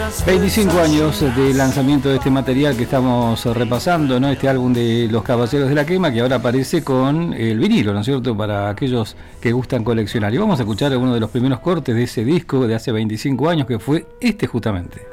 25 años de lanzamiento de este material que estamos repasando, ¿no? Este álbum de Los Caballeros de la Quema, que ahora aparece con el vinilo, ¿no es cierto?, para aquellos que gustan coleccionar. Y vamos a escuchar uno de los primeros cortes de ese disco de hace 25 años, que fue este justamente.